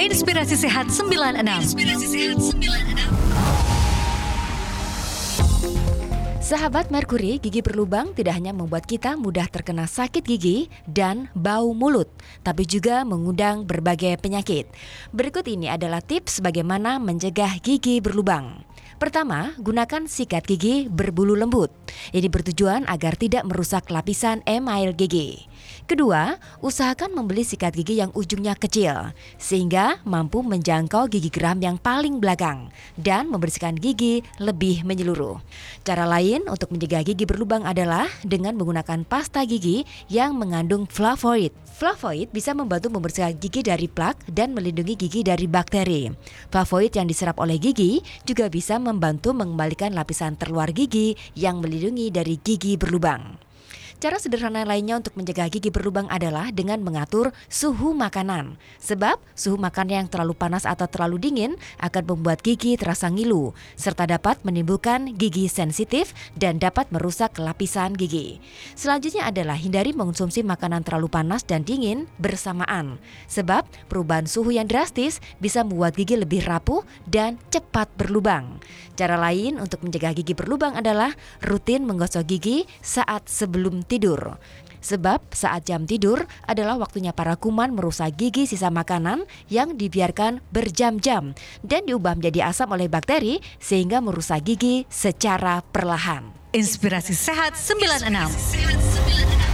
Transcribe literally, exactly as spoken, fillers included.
Inspirasi Sehat sembilan enam. Inspirasi Sehat sembilan enam. Sahabat Merkuri, gigi berlubang tidak hanya membuat kita mudah terkena sakit gigi dan bau mulut, tapi juga mengundang berbagai penyakit. Berikut ini adalah tips bagaimana mencegah gigi berlubang. Pertama, gunakan sikat gigi berbulu lembut. Ini bertujuan agar tidak merusak lapisan email gigi. Kedua, usahakan membeli sikat gigi yang ujungnya kecil, sehingga mampu menjangkau gigi geram yang paling belakang dan membersihkan gigi lebih menyeluruh. Cara lain untuk mencegah gigi berlubang adalah dengan menggunakan pasta gigi yang mengandung flavonoid. Flavonoid bisa membantu membersihkan gigi dari plak dan melindungi gigi dari bakteri. Flavonoid yang diserap oleh gigi juga bisa membantu mengembalikan lapisan terluar gigi yang melindungi dari gigi berlubang. Cara sederhana lainnya untuk mencegah gigi berlubang adalah dengan mengatur suhu makanan. Sebab suhu makanan yang terlalu panas atau terlalu dingin akan membuat gigi terasa ngilu, serta dapat menimbulkan gigi sensitif dan dapat merusak lapisan gigi. Selanjutnya adalah hindari mengonsumsi makanan terlalu panas dan dingin bersamaan. Sebab perubahan suhu yang drastis bisa membuat gigi lebih rapuh dan cepat berlubang. Cara lain untuk mencegah gigi berlubang adalah rutin menggosok gigi saat sebelum tidur. Sebab saat jam tidur adalah waktunya para kuman merusak gigi sisa makanan yang dibiarkan berjam-jam dan diubah menjadi asam oleh bakteri sehingga merusak gigi secara perlahan. Inspirasi Sehat sembilan enam.